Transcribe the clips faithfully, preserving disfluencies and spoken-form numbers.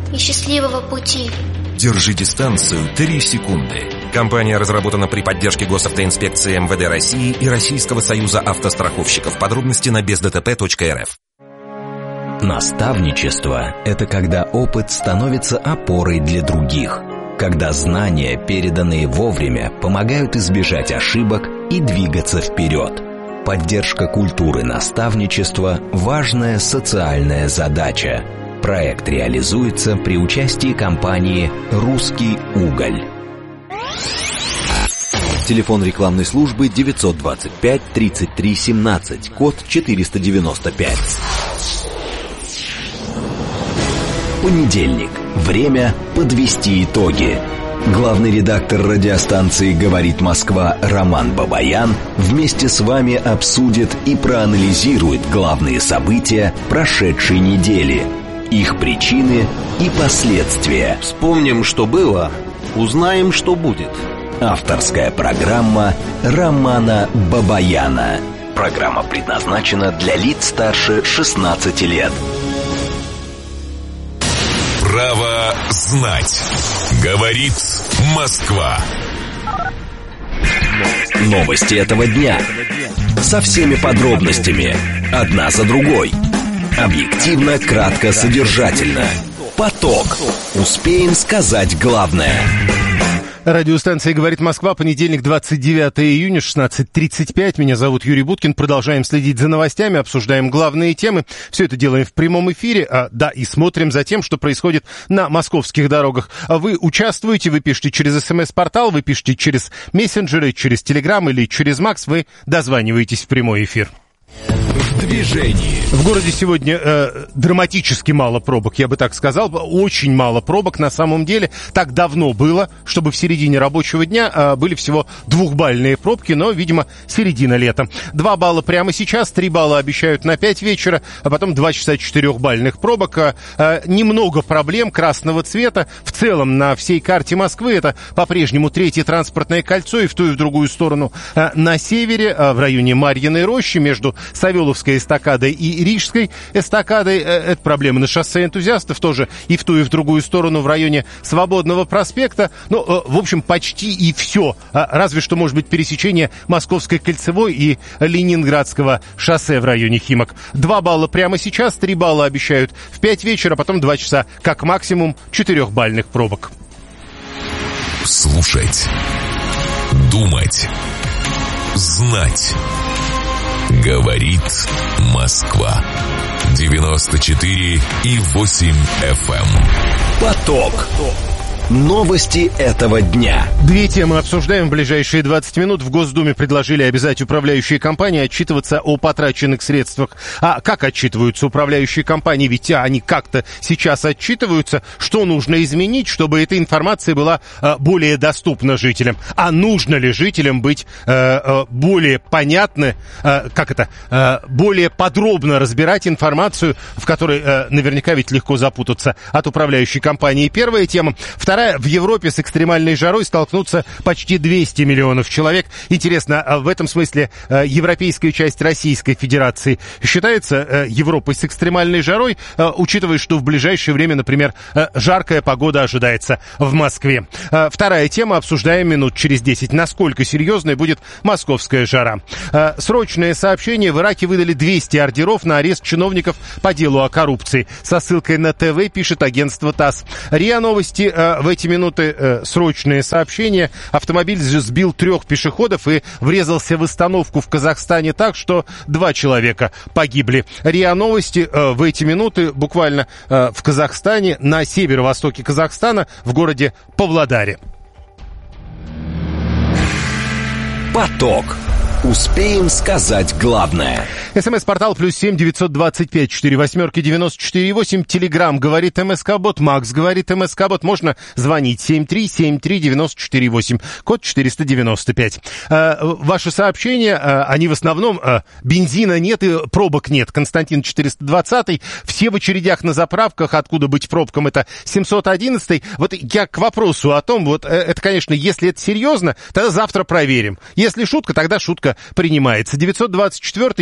и счастливого пути. Держи дистанцию три секунды. Компания разработана при поддержке госавтоинспекции эм вэ дэ России и Российского союза автостраховщиков. Подробности на без дэ тэ пэ точка эр эф. Наставничество – это когда опыт становится опорой для других. Когда знания, переданные вовремя, помогают избежать ошибок и двигаться вперед. Поддержка культуры наставничества – важная социальная задача. Проект реализуется при участии компании «Русский уголь». Телефон рекламной службы девятьсот двадцать пять тридцать три семнадцать, код четыреста девяносто пять. Понедельник. Время подвести итоги. Главный редактор радиостанции «Говорит Москва» Роман Бабаян вместе с вами обсудит и проанализирует главные события прошедшей недели, их причины и последствия. Вспомним, что было, узнаем, что будет. Авторская программа Романа Бабаяна. Программа предназначена для лиц старше шестнадцати лет. Право знать. Говорит Москва. Новости этого дня. Со всеми подробностями. Одна за другой. Объективно, кратко, содержательно. Поток. Успеем сказать главное. Радиостанция «Говорит Москва», понедельник, двадцать девятого июня, шестнадцать тридцать пять. Меня зовут Юрий Буткин. Продолжаем следить за новостями, обсуждаем главные темы. Все это делаем в прямом эфире, а, да, и смотрим за тем, что происходит на московских дорогах. Вы участвуете, вы пишете через СМС-портал, вы пишете через мессенджеры, через Телеграм или через Макс, вы дозваниваетесь в прямой эфир. В движении. В городе сегодня э, драматически мало пробок, я бы так сказал. Очень мало пробок на самом деле. Так давно было, чтобы в середине рабочего дня э, были всего двухбальные пробки, но, видимо, середина лета. Два балла прямо сейчас, три балла обещают на пять вечера, а потом два часа четырехбальных пробок. Э, э, немного проблем красного цвета. В целом на всей карте Москвы это по-прежнему третье транспортное кольцо и в ту и в другую сторону. Э, на севере, э, в районе Марьиной рощи, между Савеловской эстакадой и Рижской эстакадой. Это проблемы на шоссе Энтузиастов тоже и в ту, и в другую сторону в районе Свободного проспекта. Ну, в общем, почти и все. Разве что, может быть, пересечение Московской кольцевой и Ленинградского шоссе в районе Химок. Два балла прямо сейчас, три балла обещают в пять вечера, потом два часа, как максимум, четырехбальных пробок. Слушать. Думать. Знать. Говорит Москва. девяносто четыре и восемь эф эм. Поток. Новости этого дня. Две темы обсуждаем в ближайшие двадцать минут. В Госдуме предложили обязать управляющие компании отчитываться о потраченных средствах. А как отчитываются управляющие компании? Ведь они как-то сейчас отчитываются. Что нужно изменить, чтобы эта информация была э, более доступна жителям? А нужно ли жителям быть э, э, более понятны, э, как это, э, более подробно разбирать информацию, в которой э, наверняка ведь легко запутаться от управляющей компании? Первая тема. Вторая. В Европе с экстремальной жарой столкнутся почти двести миллионов человек. Интересно, в этом смысле европейская часть Российской Федерации считается Европой с экстремальной жарой, учитывая, что в ближайшее время, например, жаркая погода ожидается в Москве. Вторая тема, обсуждаем минут через десять. Насколько серьезной будет московская жара? Срочное сообщение. В Ираке выдали двести ордеров на арест чиновников по делу о коррупции. Со ссылкой на ТВ пишет агентство ТАСС. РИА Новости. В эти минуты э, срочные сообщения. Автомобиль сбил трех пешеходов и врезался в остановку в Казахстане так, что два человека погибли. РИА Новости э, в эти минуты буквально э, в Казахстане, на северо-востоке Казахстана, в городе Павлодаре. Поток. Успеем сказать главное. СМС-портал плюс семь девятьсот двадцать пять четыре восьмерки девяносто четыре восемь. Телеграм говорит МСК-бот. Макс говорит МСК-бот. Можно звонить семь три семь три девяносто четыре восемь. Код четыреста девяносто пять. А, ваши сообщения, а, они в основном а, бензина нет и пробок нет. Константин четыреста двадцатый. Все в очередях на заправках. Откуда быть пробкам? Это семьсот одиннадцатый. Вот я к вопросу о том, вот это, конечно, если это серьезно, тогда завтра проверим. Если шутка, тогда шутка принимается. девятьсот двадцать четвёртый. Зима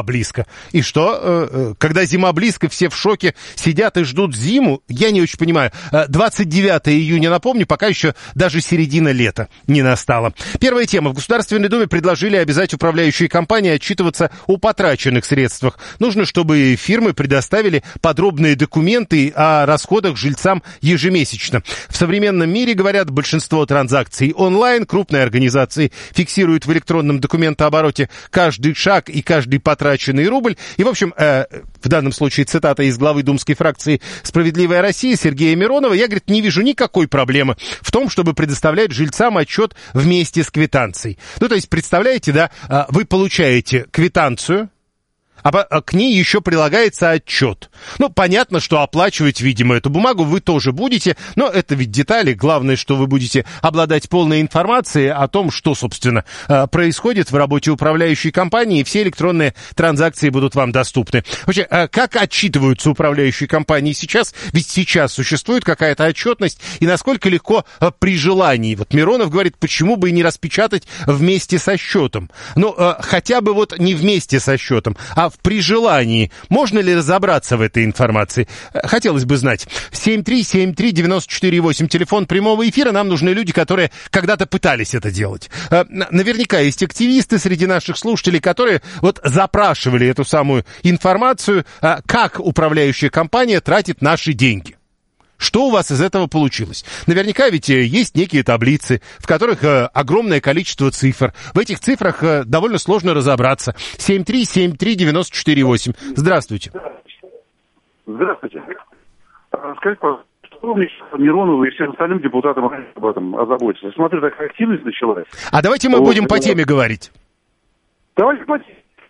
близко. И что? Когда зима близко, все в шоке сидят и ждут зиму? Я не очень понимаю. двадцать девятого июня, напомню, пока еще даже середина лета не настала. Первая тема. В Государственной Думе предложили обязать управляющие компании отчитываться о потраченных средствах. Нужно, чтобы фирмы предоставили подробные документы о расходах жильцам ежемесячно. В современном мире, говорят, большинство транзакций онлайн, крупные организации фиксируют в электронном документообороте каждый шаг и каждый потраченный рубль. И, в общем, э, в данном случае цитата из главы думской фракции «Справедливая Россия» Сергея Миронова. Я, говорит, не вижу никакой проблемы в том, чтобы предоставлять жильцам отчет вместе с квитанцией. Ну, то есть, представляете, да, вы получаете квитанцию, а к ней еще прилагается отчет. Ну, понятно, что оплачивать, видимо, эту бумагу вы тоже будете, но это ведь детали. Главное, что вы будете обладать полной информацией о том, что, собственно, происходит в работе управляющей компании, и все электронные транзакции будут вам доступны. Вообще, как отчитываются управляющие компании сейчас? Ведь сейчас существует какая-то отчетность, и насколько легко при желании. Вот Миронов говорит, почему бы и не распечатать вместе со счетом. Ну, хотя бы вот не вместе со счетом, а при желании. Можно ли разобраться в этой информации? Хотелось бы знать. семь три семь три девять четыре восемь, телефон прямого эфира. Нам нужны люди, которые когда-то пытались это делать. Наверняка есть активисты среди наших слушателей, которые вот запрашивали эту самую информацию, как управляющая компания тратит наши деньги. Что у вас из этого получилось? Наверняка ведь есть некие таблицы, в которых э, огромное количество цифр. В этих цифрах э, довольно сложно разобраться. семь три семь три девять четыре восемь. Здравствуйте. Здравствуйте. Скажите, пожалуйста, что мне Миронову и всем остальным депутатам об этом озаботиться? Смотрю, такая активность началась. А давайте мы вот, будем по теме говорить. Давайте по теме.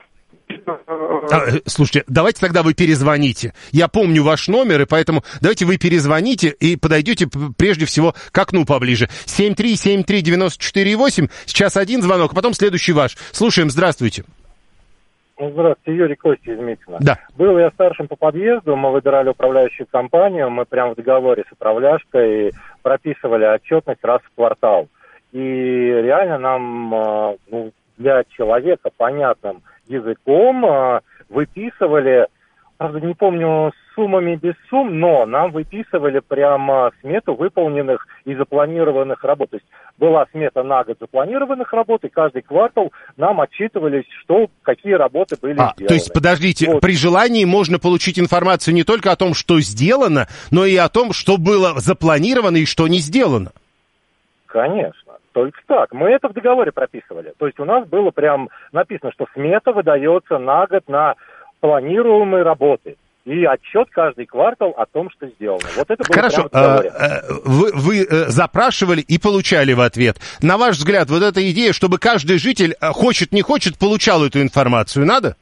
А, слушайте, давайте тогда вы перезвоните. Я помню ваш номер, и поэтому давайте вы перезвоните и подойдете прежде всего к окну поближе. семь три семь три девять четыре восемь. Сейчас один звонок, а потом следующий ваш. Слушаем, здравствуйте. Здравствуйте, Юрий Костя из Митина. Да. Был я старшим по подъезду, мы выбирали управляющую компанию, мы прямо в договоре с управляшкой прописывали отчетность раз в квартал. И реально нам, ну, для человека понятным языком э, выписывали, правда, не помню, суммами без сумм, но нам выписывали прямо смету выполненных и запланированных работ. То есть была смета на год запланированных работ, и каждый квартал нам отчитывались, что, какие работы были а, сделаны. То есть, подождите, вот. При желании можно получить информацию не только о том, что сделано, но и о том, что было запланировано и что не сделано. Конечно. Только так. Мы это в договоре прописывали. То есть у нас было прям написано, что смета выдается на год на планируемые работы. И отчет каждый квартал о том, что сделано. Вот это было Хорошо. прямо в договоре. А, вы, вы запрашивали и получали в ответ. На ваш взгляд, вот эта идея, чтобы каждый житель, хочет не хочет, получал эту информацию, надо?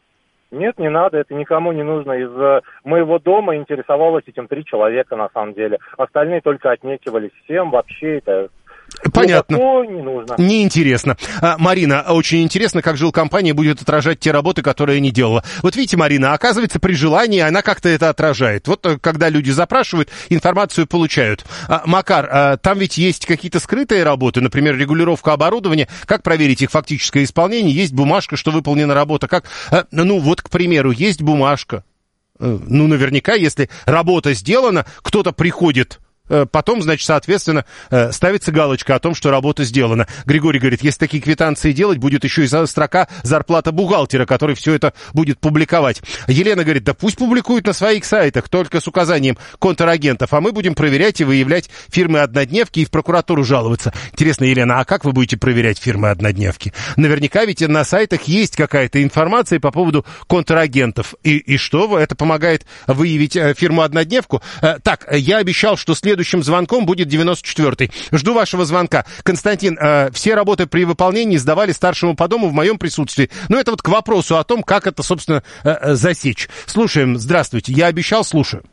Нет, не надо, это никому не нужно. Из моего дома интересовалось этим три человека, на самом деле. Остальные только отнекивались. Всем вообще это... Понятно. Ну, не нужно. Неинтересно. А, Марина, очень интересно, как жилкомпания будет отражать те работы, которые не делала. Вот видите, Марина, оказывается, при желании она как-то это отражает. Вот когда люди запрашивают, информацию получают. А, Макар, а, там ведь есть какие-то скрытые работы, например, регулировка оборудования. Как проверить их фактическое исполнение? Есть бумажка, что выполнена работа. Как, а, ну вот, к примеру, есть бумажка. А, ну, наверняка, если работа сделана, кто-то приходит... Потом, значит, соответственно, ставится галочка о том, что работа сделана. Григорий говорит, если такие квитанции делать, будет еще и строка зарплата бухгалтера, который все это будет публиковать. Елена говорит, да пусть публикуют на своих сайтах, только с указанием контрагентов, а мы будем проверять и выявлять фирмы-однодневки и в прокуратуру жаловаться. Интересно, Елена, а как вы будете проверять фирмы-однодневки? Наверняка ведь на сайтах есть какая-то информация по поводу контрагентов. И, и что? Это помогает выявить фирму-однодневку? Так, я обещал, что следующий Следующим звонком будет девяносто четвёртый. Жду вашего звонка. Константин, э, все работы при выполнении сдавали старшему по дому в моем присутствии. Но это вот к вопросу о том, как это, собственно, э, засечь. Слушаем. Здравствуйте. Я обещал, слушаю.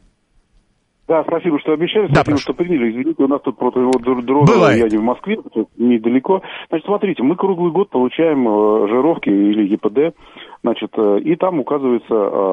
Да, спасибо, что обещали, да, спасибо, прошу. что приняли. Извините, у нас тут противодорожное влияние в Москве, недалеко. Значит, смотрите, мы круглый год получаем э, жировки или ЕПД, значит, э, и там указывается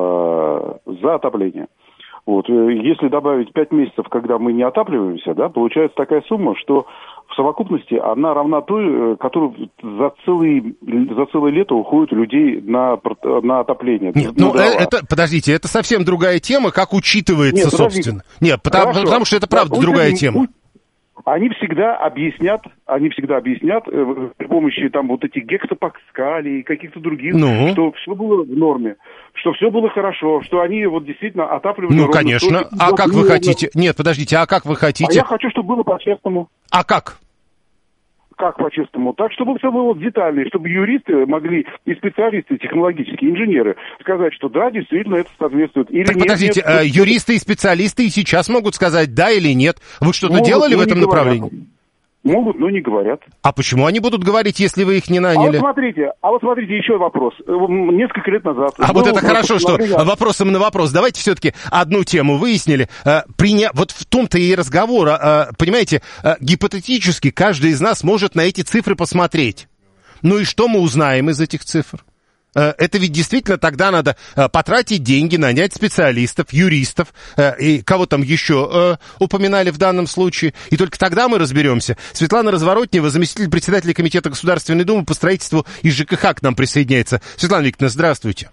э, за отопление. Вот. Если добавить пять месяцев, когда мы не отапливаемся, да, получается такая сумма, что в в совокупности она равна той, которая за, целый, за целое лето уходит у людей на, на отопление. Нет, ну это, подождите, это совсем другая тема, как учитывается, Нет, собственно. Нет, потому, потому что это правда да, другая пусть, тема. Они всегда объяснят, они всегда объяснят э, при помощи там вот этих гексапаскалей и каких-то других, ну. что все было в норме, что все было хорошо, что они вот действительно отапливали. Ну, конечно. Столько, а как вы хотите? Нет, подождите, а как вы хотите? А я хочу, чтобы было по-честному. А как? Как по-честному? Так, чтобы все было детально, и чтобы юристы могли, и специалисты технологические, инженеры, сказать, что да, действительно это соответствует. Или так нет, подождите, нет, э, юристы и специалисты и сейчас могут сказать да или нет. Вы что-то могут, делали в этом направлении? Говорят. Могут, но не говорят. А почему они будут говорить, если вы их не наняли? А вот смотрите, а вот смотрите, еще вопрос. Несколько лет назад... А вот это хорошо, что вопросом на вопрос. Давайте все-таки одну тему выяснили. Приня... Вот в том-то и разговор, понимаете, гипотетически каждый из нас может на эти цифры посмотреть. Ну и что мы узнаем из этих цифр? Это ведь действительно тогда надо потратить деньги, нанять специалистов, юристов, и кого там еще упоминали в данном случае, и только тогда мы разберемся. Светлана Разворотнева, заместитель председателя Комитета Государственной Думы по строительству и ЖКХ к нам присоединяется. Светлана Викторовна, здравствуйте.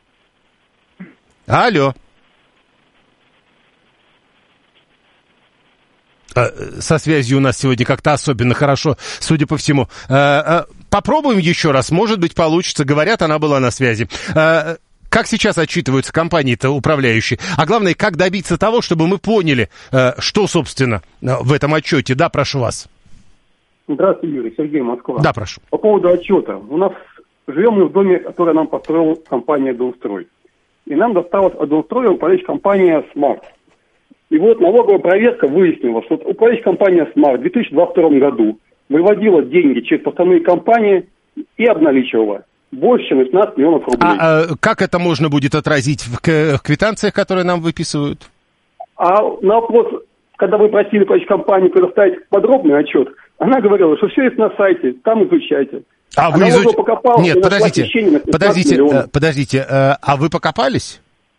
Алло. Со связью у нас сегодня как-то особенно хорошо, судя по всему. Попробуем еще раз, может быть, получится. Говорят, она была на связи. Как сейчас отчитываются компании-то управляющие? А главное, как добиться того, чтобы мы поняли, что, собственно, в этом отчете? Да, прошу вас. Здравствуйте, Юрий. Сергей, Москва. Да, прошу. По поводу отчета. У нас живем мы в доме, который нам построила компания «Донстрой». И нам досталась от «Донстроя» управляющая компания «Смарт». И вот налоговая проверка выяснила, что управляющая компания «Смарт» в две тысячи двадцать втором году выводила деньги через поставные компании и обналичивала больше, чем восемнадцать миллионов рублей. А, а как это можно будет отразить в, в квитанциях, которые нам выписывают? А на вопрос, когда вы просили управляющую компанию предоставить подробный отчет, она говорила, что все есть на сайте, там изучайте. А, а вы изуч... Нет, подождите, подождите, подождите, а вы покопались?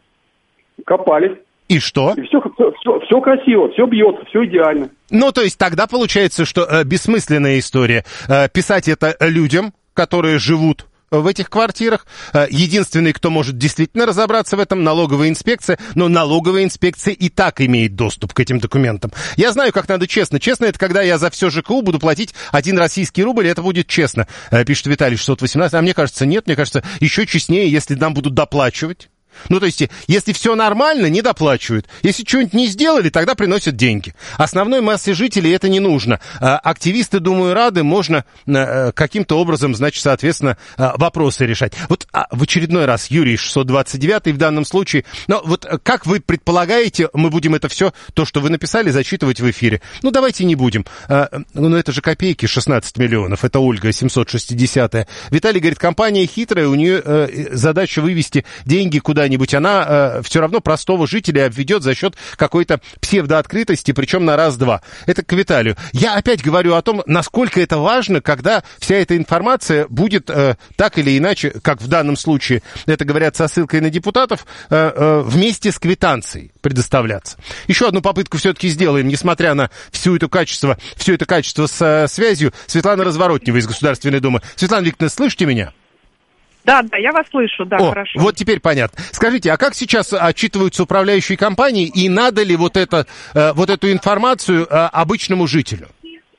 Копались. И что? И все, все, все красиво, все бьется, все идеально. Ну, то есть тогда получается, что э, бессмысленная история. Э, писать это людям, которые живут в этих квартирах. Э, единственный, кто может действительно разобраться в этом, налоговая инспекция. Но налоговая инспекция и так имеет доступ к этим документам. Я знаю, как надо честно. Честно, это когда я за все ЖКУ буду платить один российский рубль, и это будет честно. Э, пишет Виталий шестьсот восемнадцать. А мне кажется, нет. Мне кажется, еще честнее, если нам будут доплачивать. Ну, то есть, если все нормально, не доплачивают. Если что-нибудь не сделали, тогда приносят деньги. Основной массе жителей это не нужно. Активисты, думаю, рады, можно каким-то образом, значит, соответственно, вопросы решать. Вот в очередной раз, Юрий шестьсот двадцать девятый в данном случае. Но вот как вы предполагаете, мы будем это все, то, что вы написали, зачитывать в эфире? Ну, давайте не будем. Ну, это же копейки, шестнадцать миллионов. Это Ольга, семьсот шестидесятая. Виталий говорит, компания хитрая, у нее задача вывести деньги куда нибудь она э, все равно простого жителя обведет за счет какой-то псевдооткрытости, причем на раз-два. Это к Виталию. Я опять говорю о том, насколько это важно, когда вся эта информация будет э, так или иначе, как в данном случае, это говорят со ссылкой на депутатов, э, э, вместе с квитанцией предоставляться. Еще одну попытку все-таки сделаем, несмотря на всю эту качество, все это качество с э, связью. Светлана Разворотнева из Государственной Думы. Светлана Викторовна, слышите меня? Да, да, я вас слышу, да, О, хорошо. Вот теперь понятно. Скажите, а как сейчас отчитываются управляющие компании, и надо ли вот, это, э, вот эту информацию э, обычному жителю?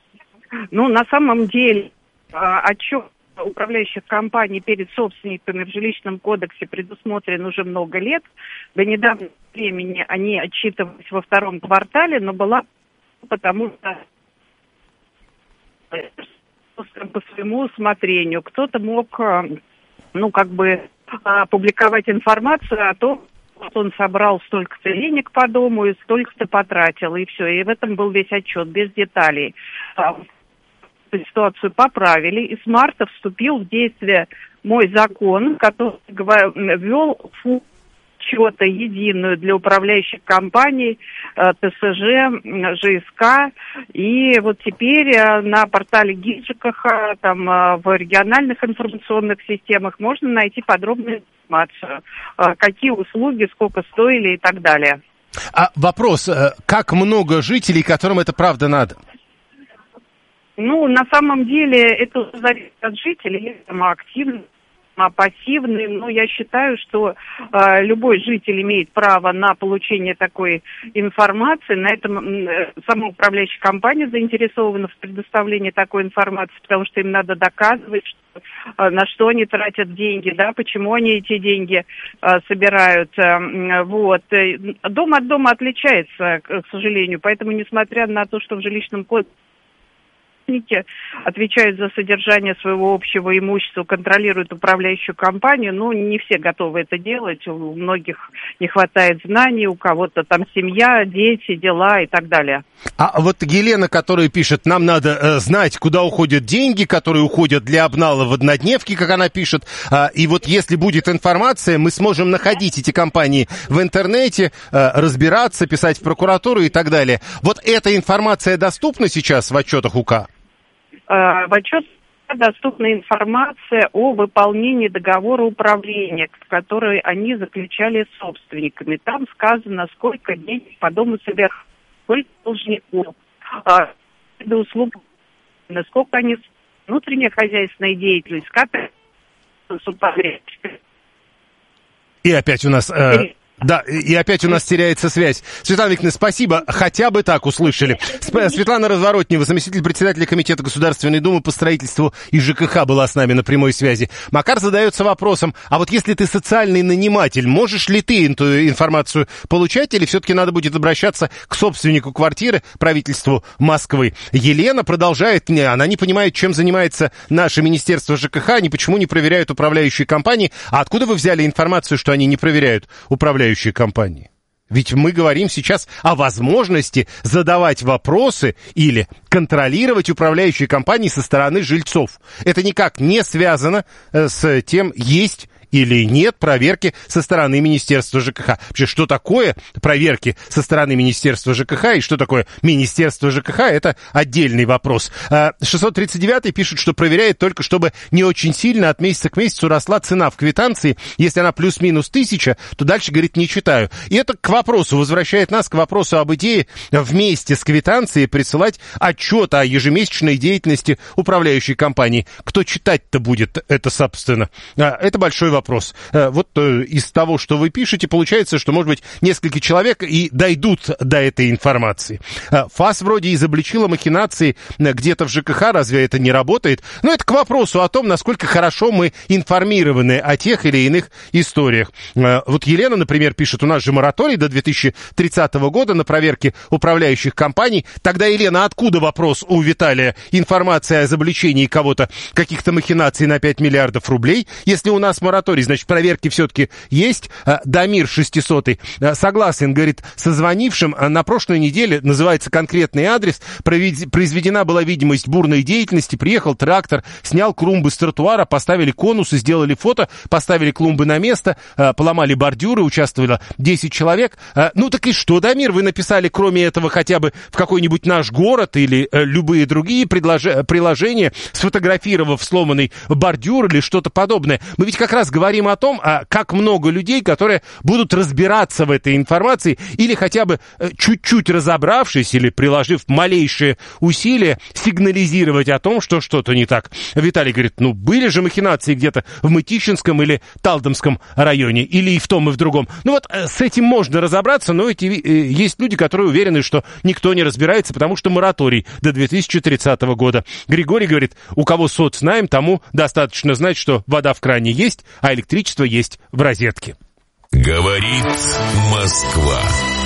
Ну, на самом деле, э, отчет управляющих компаний перед собственниками в жилищном кодексе предусмотрен уже много лет. До недавнего времени они отчитывались во втором квартале, но была потому что по своему усмотрению кто-то мог... ну, как бы, публиковать информацию о том, что он собрал столько-то денег по дому и столько-то потратил, и все. И в этом был весь отчет, без деталей. Ситуацию поправили, и с марта вступил в действие мой закон, который ввел функцию отчета единую для управляющих компаний, ТСЖ, ЖСК. И вот теперь на портале ГИЖКХ, там в региональных информационных системах можно найти подробную информацию, какие услуги, сколько стоили и так далее. А вопрос, как много жителей, которым это правда надо? Ну, на самом деле, это зависит от жителей, там, активно, пассивный, но я считаю, что э, любой житель имеет право на получение такой информации. На этом э, сама управляющая компания заинтересована в предоставлении такой информации, потому что им надо доказывать, что, э, на что они тратят деньги, да, почему они эти деньги э, собирают. Э, вот. Дом от дома отличается, к сожалению, поэтому, несмотря на то, что в жилищном кодексе отвечают за содержание своего общего имущества, контролируют управляющую компанию, но не все готовы это делать, у многих не хватает знаний, у кого-то там семья, дети, дела и так далее. А вот Елена, которая пишет, нам надо э, знать, куда уходят деньги, которые уходят для обнала в однодневке, как она пишет, э, и вот если будет информация, мы сможем находить эти компании в интернете, э, разбираться, писать в прокуратуру и так далее. Вот эта информация доступна сейчас в отчетах УК? В отчете доступна информация о выполнении договора управления, который они заключали с собственниками. Там сказано, сколько денег по дому собирают, сколько должников, виды услуг, насколько они внутренняя хозяйственная деятельность, как И опять у нас... Э... Да, и опять у нас теряется связь. Светлана Викторовна, спасибо, хотя бы так услышали. Светлана Разворотнева, заместитель председателя Комитета Государственной Думы по строительству и ЖКХ, была с нами на прямой связи. Макар задается вопросом, а вот если ты социальный наниматель, можешь ли ты эту информацию получать, или все-таки надо будет обращаться к собственнику квартиры, правительству Москвы? Елена продолжает, она не понимает, чем занимается наше Министерство ЖКХ, они почему не проверяют управляющие компании, а откуда вы взяли информацию, что они не проверяют управляющие компании? Ведь мы говорим сейчас о возможности задавать вопросы или контролировать управляющие компании со стороны жильцов. Это никак не связано с тем, есть или нет проверки со стороны Министерства ЖКХ. Вообще, что такое проверки со стороны Министерства ЖКХ и что такое Министерство ЖКХ, это отдельный вопрос. шестьсот тридцать девятый пишет, что проверяет только, чтобы не очень сильно от месяца к месяцу росла цена в квитанции. Если она плюс-минус тысяча, то дальше, говорит, не читаю. И это к вопросу, возвращает нас к вопросу об идее вместе с квитанцией присылать отчет о ежемесячной деятельности управляющей компании. Кто читать-то будет это, собственно? Это большой вопрос. Вопрос. Вот из того, что вы пишете, получается, что, может быть, несколько человек и дойдут до этой информации. ФАС вроде изобличила махинации где-то в ЖКХ, разве это не работает? Но это к вопросу о том, насколько хорошо мы информированы о тех или иных историях. Вот Елена, например, пишет, у нас же мораторий до две тысячи тридцатого года на проверки управляющих компаний. Тогда, Елена, откуда вопрос у Виталия? Информация о изобличении кого-то, каких-то махинаций на пять миллиардов рублей, если у нас мораторий, значит, проверки все-таки есть. Дамир шестьсот согласен, говорит, со звонившим. На прошлой неделе, называется конкретный адрес, произведена была видимость бурной деятельности, приехал трактор, снял клумбы с тротуара, поставили конусы, сделали фото, поставили клумбы на место, поломали бордюры, участвовало десять человек. Ну так и что, Дамир, вы написали, кроме этого, хотя бы в какой-нибудь наш город или любые другие предлож... приложения, сфотографировав сломанный бордюр или что-то подобное. Мы ведь как раз говорим о том, а как много людей, которые будут разбираться в этой информации или хотя бы чуть-чуть разобравшись или приложив малейшие усилия, сигнализировать о том, что что-то не так. Виталий говорит, ну были же махинации где-то в Мытищинском или Талдомском районе, или и в том, и в другом. Ну вот с этим можно разобраться, но эти, есть люди, которые уверены, что никто не разбирается, потому что мораторий до две тысячи тридцатого года. Григорий говорит, у кого соцнайм, тому достаточно знать, что вода в кране есть, а электричество есть в розетке. Говорит Москва.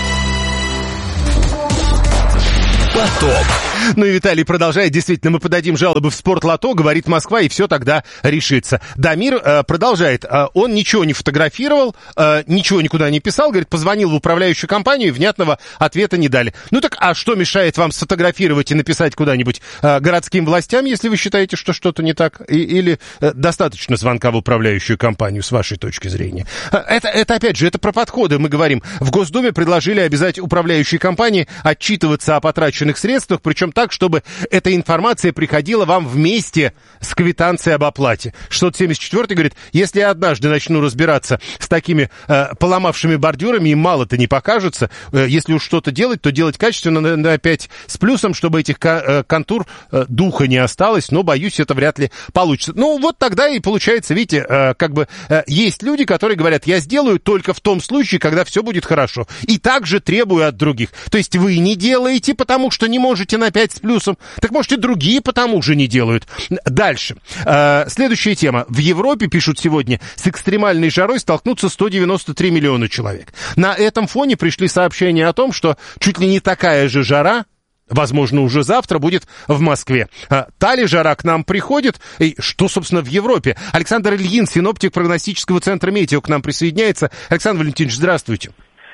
Поток. Ну и Виталий продолжает. Действительно, мы подадим жалобы в Спортлото, говорит Москва, и все тогда решится. Дамир э, продолжает. Э, он ничего не фотографировал, э, ничего никуда не писал. Говорит, позвонил в управляющую компанию, и внятного ответа не дали. Ну так, а что мешает вам сфотографировать и написать куда-нибудь э, городским властям, если вы считаете, что что-то не так? И, или э, достаточно звонка в управляющую компанию, с вашей точки зрения? Э, это, это, опять же, это про подходы. Мы говорим, в Госдуме предложили обязать управляющие компании отчитываться о потраченных средствах, причем так, чтобы эта информация приходила вам вместе с квитанцией об оплате. шестьсот семьдесят четвёртый говорит, если я однажды начну разбираться с такими э, поломавшими бордюрами, им мало-то не покажется. Э, если уж что-то делать, то делать качественно, на, на пять с плюсом, чтобы этих к- контур э, духа не осталось, но, боюсь, это вряд ли получится. Ну, вот тогда и получается, видите, э, как бы э, есть люди, которые говорят, я сделаю только в том случае, когда все будет хорошо. И также требую от других. То есть вы не делаете, потому что не можете на пять с плюсом, так можете другие потому же не делают. Дальше. Э, следующая тема. В Европе, пишут сегодня, с экстремальной жарой столкнутся сто девяносто три миллиона человек. На этом фоне пришли сообщения о том, что чуть ли не такая же жара, возможно, уже завтра будет в Москве. А, та ли жара к нам приходит? И что, собственно, в Европе? Александр Ильин, синоптик прогностического центра «Метео», к нам присоединяется. Александр Валентинович, здравствуйте.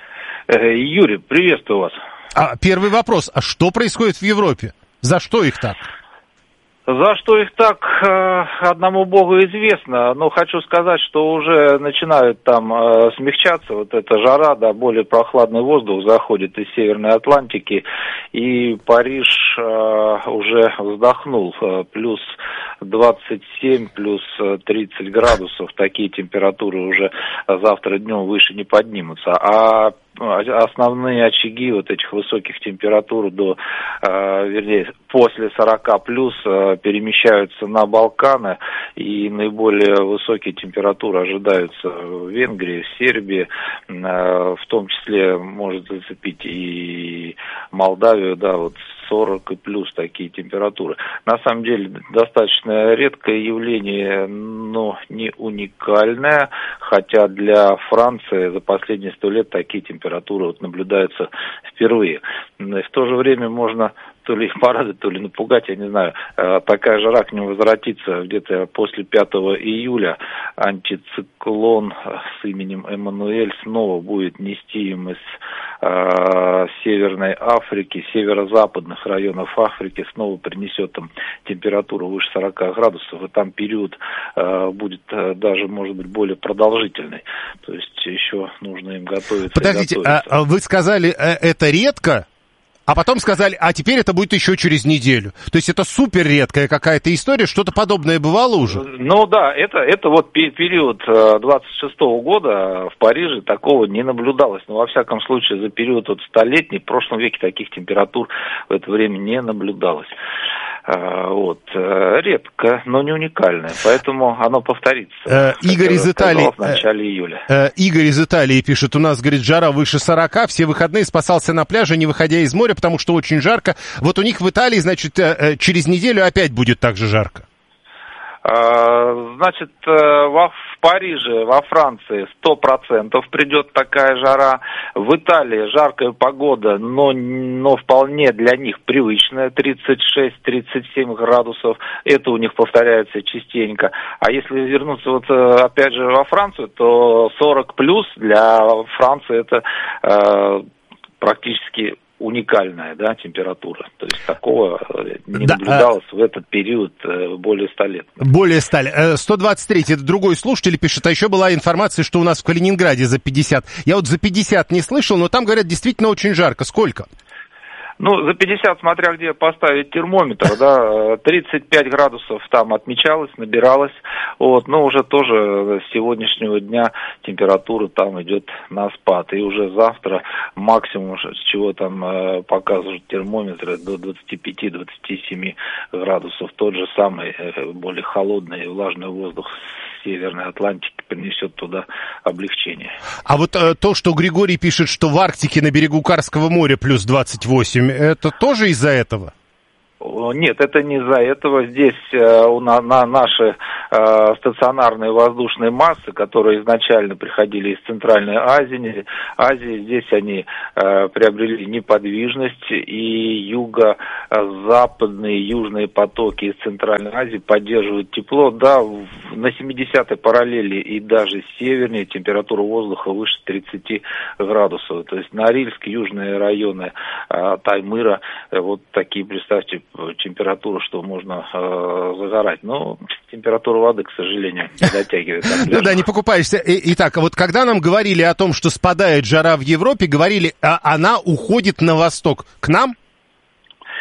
Юрий, приветствую вас. А, первый вопрос. А что происходит в Европе? За что их так? За что их так, одному богу известно, но хочу сказать, что уже начинают там смягчаться вот эта жара, да, более прохладный воздух заходит из Северной Атлантики, и Париж уже вздохнул, плюс двадцать семь, плюс тридцать градусов, такие температуры уже завтра днем выше не поднимутся, а основные очаги вот этих высоких температур до, э, вернее, после сорока плюс э, перемещаются на Балканы, и наиболее высокие температуры ожидаются в Венгрии, в Сербии, э, в том числе может зацепить и Молдавию, да, вот сорок и плюс такие температуры. На самом деле достаточно редкое явление, но не уникальное, хотя для Франции за последние сто лет такие температуры вот наблюдаются впервые. Но в то же время можно то ли их порадовать, то ли напугать, я не знаю. Такая жара к ним возвратится где-то после пятого июля. Антициклон с именем Эммануэль снова будет нести им из э, Северной Африки, северо-западных районов Африки, снова принесет там температуру выше сорока градусов, и там период э, будет э, даже, может быть, более продолжительный. То есть еще нужно им готовиться. Подождите, а вы сказали, это редко? А потом сказали, а теперь это будет еще через неделю. То есть это супер редкая какая-то история, что-то подобное бывало уже? Ну да, это, это вот период двадцать шестого года в Париже такого не наблюдалось. Но во всяком случае за период вот столетний, в прошлом веке таких температур в это время не наблюдалось. Вот, редко, но не уникальное, поэтому оно повторится. Э, Игорь из Италии. В начале июля. Э, Игорь из Италии пишет, у нас, говорит, жара выше сорока, все выходные спасался на пляже, не выходя из моря, потому что очень жарко. Вот у них в Италии, значит, через неделю опять будет так же жарко. Значит, в Париже, во Франции сто процентов придет такая жара. В Италии жаркая погода, но, но вполне для них привычная, тридцать шесть - тридцать семь градусов. Это у них повторяется частенько. А если вернуться вот опять же во Францию, то сорок плюс для Франции это э, практически уникальная, да, температура. То есть такого не да, наблюдалось а... в этот период более ста лет. Более ста лет. сто двадцать третий, это другой слушатель пишет, а еще была информация, что у нас в Калининграде за пятьдесят. Я вот за пятьдесят не слышал, но там, говорят, действительно очень жарко. Сколько? Ну, за пятьдесят, смотря где поставить термометр, да, тридцать пять градусов там отмечалось, набиралось, вот, но уже тоже с сегодняшнего дня температура там идет на спад, и уже завтра максимум, с чего там э, показывают термометры, до двадцати пяти - двадцати семи градусов, тот же самый, э, более холодный и влажный воздух Северной Атлантики принесет туда облегчение. А вот э, то, что Григорий пишет, что в Арктике на берегу Карского моря плюс двадцать восемь, это тоже из-за этого? Нет, это не из-за этого. Здесь э, у на, на наши э, стационарные воздушные массы, которые изначально приходили из Центральной Азии, Азии здесь они э, приобрели неподвижность, и юго-западные южные потоки из Центральной Азии поддерживают тепло. Да, в, на семидесятой параллели и даже севернее температура воздуха выше тридцати градусов. То есть Норильск, южные районы э, Таймыра, э, вот такие, представьте, температуру, что можно э, загорать. Но температура воды, к сожалению, не дотягивает. Ну да, не покупаешься. Итак, вот когда нам говорили о том, что спадает жара в Европе, говорили, а она уходит на восток. К нам?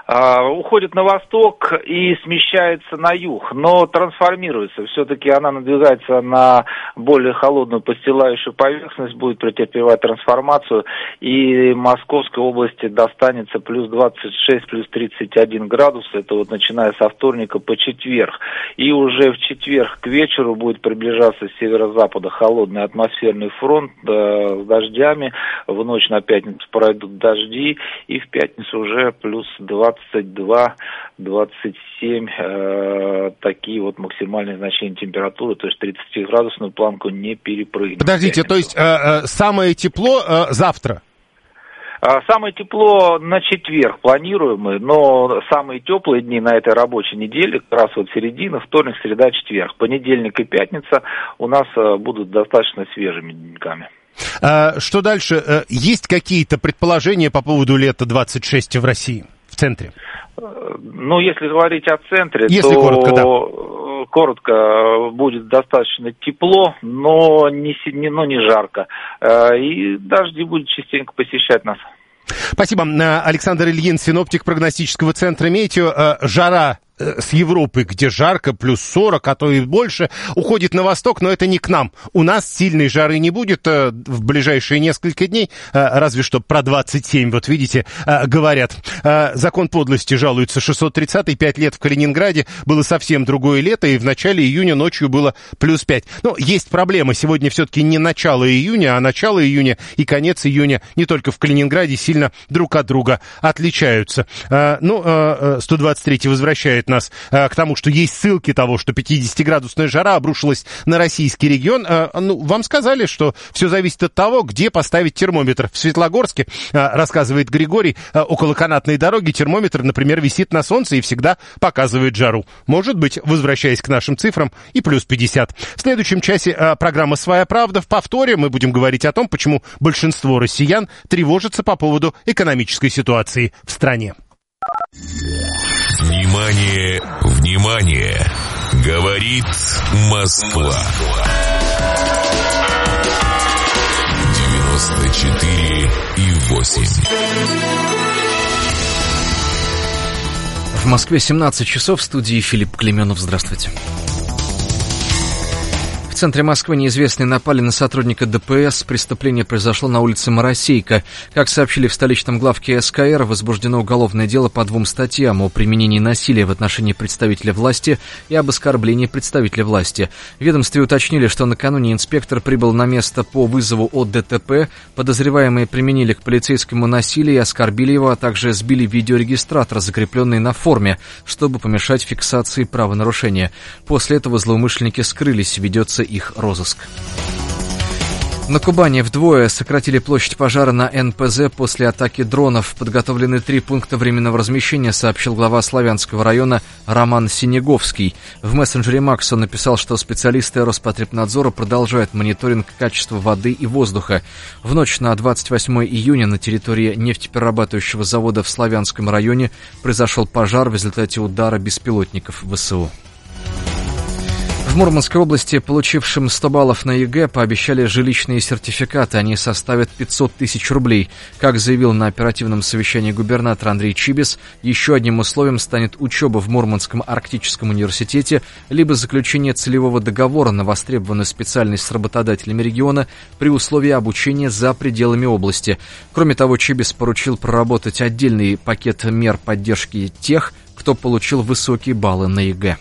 уходит на восток и смещается на юг, но трансформируется. Все-таки она надвигается на более холодную постилающую поверхность, будет претерпевать трансформацию, и Московской области достанется плюс двадцать шесть, плюс тридцать один градус, это вот начиная со вторника по четверг. И уже в четверг к вечеру будет приближаться с северо-запада холодный атмосферный фронт э, с дождями, в ночь на пятницу пройдут дожди, и в пятницу уже плюс двадцать два - двадцать семь, э, такие вот максимальные значения температуры, то есть тридцатиградусную планку не перепрыгнем. Подождите, то есть э, э, самое тепло э, завтра? Самое тепло на четверг планируем мы, но самые теплые дни на этой рабочей неделе, как раз вот середина, вторник, среда, четверг. Понедельник и пятница у нас будут достаточно свежими деньками. А, что дальше? Есть какие-то предположения по поводу лета двадцать шесть в России, в центре? Ну, если говорить о центре, если то коротко, да. коротко будет достаточно тепло, но не, но не жарко. И дожди будут частенько посещать нас. Спасибо. Александр Ильин, синоптик прогностического центра «Метео». Жара с Европы, где жарко, плюс сорок, а то и больше, уходит на восток, но это не к нам. У нас сильной жары не будет в ближайшие несколько дней, разве что про двадцать семь, вот видите, говорят. Закон подлости жалуется шестьсот тридцатый, пять лет в Калининграде, было совсем другое лето, и в начале июня ночью было плюс пять. Но есть проблема, сегодня все-таки не начало июня, а начало июня и конец июня не только в Калининграде сильно друг от друга отличаются. Ну, сто двадцать третий возвращает нас э, к тому, что есть ссылки того, что пятидесятиградусная жара обрушилась на российский регион. Э, ну, вам сказали, что все зависит от того, где поставить термометр. В Светлогорске, э, рассказывает Григорий, э, около канатной дороги термометр, например, висит на солнце и всегда показывает жару. Может быть, возвращаясь к нашим цифрам, и плюс пятьдесят. В следующем часе э, программа «Своя правда». В повторе мы будем говорить о том, почему большинство россиян тревожится по поводу экономической ситуации в стране. Внимание, внимание! Говорит Москва. девяносто четыре и восемь. В Москве семнадцать часов, в студии Филипп Клименов. Здравствуйте. В центре Москвы неизвестные напали на сотрудника ДПС. Преступление произошло на улице Моросейка. Как сообщили в столичном главке СКР, возбуждено уголовное дело по двум статьям: о применении насилия в отношении представителя власти и об оскорблении представителя власти. В ведомстве уточнили, что накануне инспектор прибыл на место по вызову от ДТП. Подозреваемые применили к полицейскому насилие и оскорбили его, а также сбили видеорегистратор, закрепленный на форме, чтобы помешать фиксации правонарушения. После этого злоумышленники скрылись, ведется их розыск. На Кубани вдвое сократили площадь пожара на эн пэ зэ после атаки дронов. Подготовлены три пункта временного размещения, сообщил глава Славянского района Роман Синеговский. В мессенджере Макс он написал, что специалисты Роспотребнадзора продолжают мониторинг качества воды и воздуха. В ночь на двадцать восьмое июня на территории нефтеперерабатывающего завода в Славянском районе произошел пожар в результате удара беспилотников вэ эс у. В Мурманской области, получившим сто баллов на ЕГЭ, пообещали жилищные сертификаты. Они составят пятьсот тысяч рублей. Как заявил на оперативном совещании губернатор Андрей Чибис, еще одним условием станет учеба в Мурманском арктическом университете, либо заключение целевого договора на востребованную специальность с работодателями региона при условии обучения за пределами области. Кроме того, Чибис поручил проработать отдельный пакет мер поддержки тех, кто получил высокие баллы на ЕГЭ.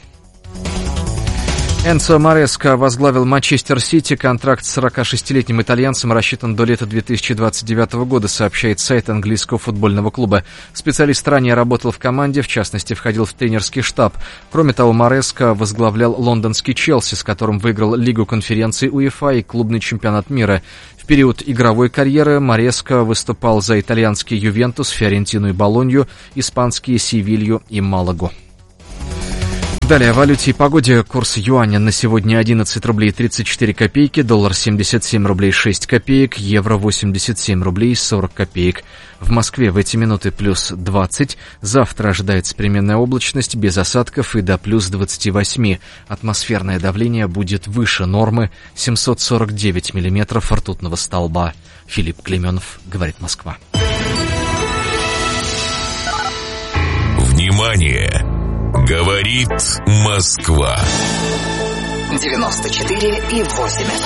Энцо Мареско возглавил Манчестер Сити. Контракт с сорокашестилетним итальянцем рассчитан до лета две тысячи двадцать девятого года, сообщает сайт английского футбольного клуба. Специалист ранее работал в команде, в частности, входил в тренерский штаб. Кроме того, Мареско возглавлял лондонский Челси, с которым выиграл Лигу конференций УЕФА и клубный чемпионат мира. В период игровой карьеры Мареско выступал за итальянский Ювентус, Фиорентину и Болонью, испанские Севилью и Малагу. Далее о валюте и погоде. Курс юаня на сегодня одиннадцать рублей тридцать четыре копейки, доллар семьдесят семь рублей шесть копеек, евро восемьдесят семь рублей сорок копеек. В Москве в эти минуты плюс двадцать. Завтра ожидается переменная облачность без осадков и до плюс двадцати восьми. Атмосферное давление будет выше нормы семьсот сорок девять миллиметров ртутного столба. Филипп Клименов, говорит Москва. Внимание! Говорит Москва. девяносто четыре и восемь эф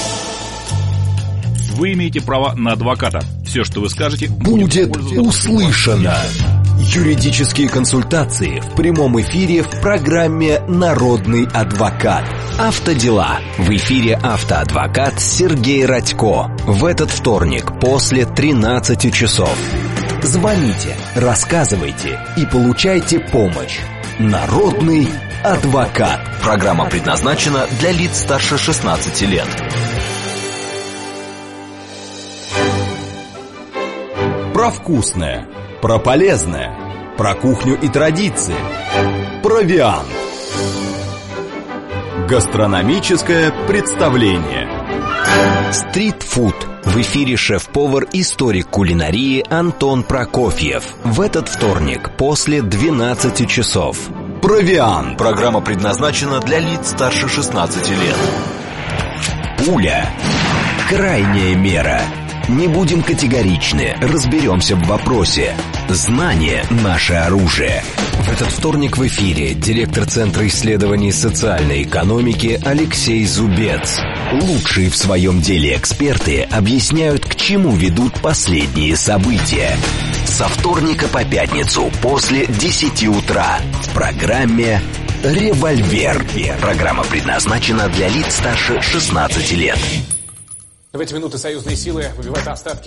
эм. Вы имеете право на адвоката. Все, что вы скажете, будет услышано. Юридические консультации в прямом эфире в программе «Народный адвокат». Автодела. В эфире автоадвокат Сергей Радько. В этот вторник после тринадцати часов. Звоните, рассказывайте и получайте помощь. Народный адвокат. Программа предназначена для лиц старше шестнадцати лет. Про вкусное, про полезное, про кухню и традиции. Провиант. Гастрономическое представление. Стритфуд. В эфире шеф-повар, историк кулинарии Антон Прокофьев. В этот вторник после двенадцати часов. Провиант. Программа предназначена для лиц старше шестнадцати лет. Пуля. Крайняя мера. Не будем категоричны, разберемся в вопросе. Знание – наше оружие. В этот вторник в эфире директор Центра исследований социальной экономики Алексей Зубец. Лучшие в своем деле эксперты объясняют, к чему ведут последние события. Со вторника по пятницу после десяти утра в программе «Револьвер». Программа предназначена для лиц старше шестнадцати лет. В эти минуты союзные силы выбивают остатки